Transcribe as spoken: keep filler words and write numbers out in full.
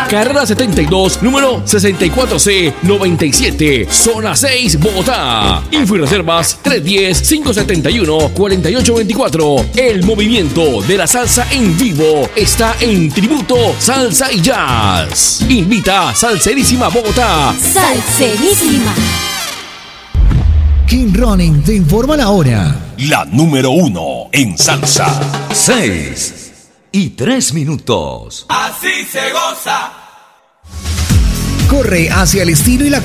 Carrera setenta y dos, número sesenta y cuatro C noventa y siete, Zona seis, Bogotá. Info y reservas tres uno cero, cinco siete uno, cuatro ocho dos cuatro. El movimiento de la salsa en vivo está en Tributo Salsa y Jazz. Invita Salserísima Bogotá. Salserísima. King Running te informa la hora. La número uno en salsa. Seis y tres minutos. Así se goza. Corre hacia el estilo y la